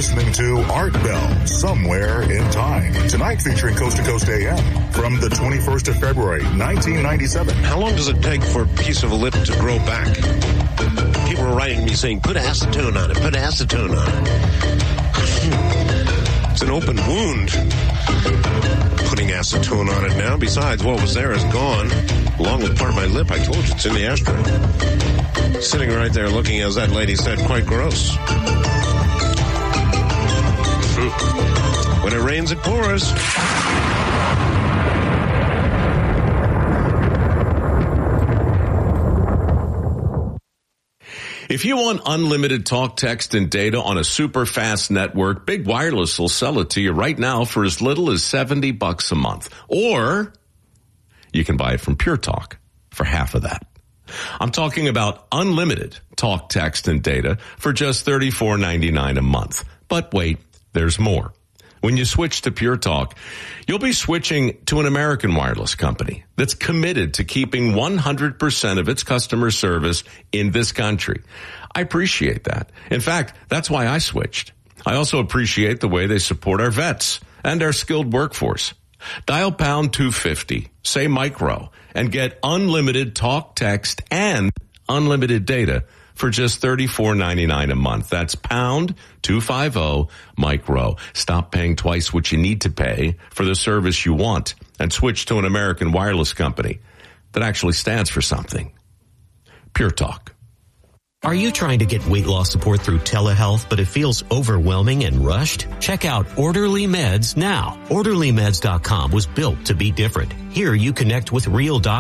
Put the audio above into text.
listening to Art Bell, Somewhere in Time. Tonight featuring Coast to Coast AM from the 21st of February, 1997. How long does it take for a piece of a lip to grow back? People are writing me saying, put acetone on it, put acetone on it. It's an open wound. Putting acetone on it now. Besides, what was there is gone. Along with part of my lip, I told you, it's in the ashtray. Sitting right there looking, as that lady said, quite gross. When it rains, it pours. If you want unlimited talk, text, and data on a super fast network, Big Wireless will sell it to you right now for as little as $70 a month. Or you can buy it from Pure Talk for half of that. I'm talking about unlimited talk, text, and data for just $34.99 a month. But wait, there's more. When you switch to Pure Talk, you'll be switching to an American wireless company that's committed to keeping 100% of its customer service in this country. I appreciate that. In fact, that's why I switched. I also appreciate the way they support our vets and our skilled workforce. Dial pound 250, say micro, and get unlimited talk, text, and unlimited data for just $34.99 a month. That's pound 250 micro. Stop paying twice what you need to pay for the service you want and switch to an American wireless company that actually stands for something. Pure Talk. Are you trying to get weight loss support through telehealth, but it feels overwhelming and rushed? Check out Orderly Meds now. OrderlyMeds.com was built to be different. Here you connect with real doctors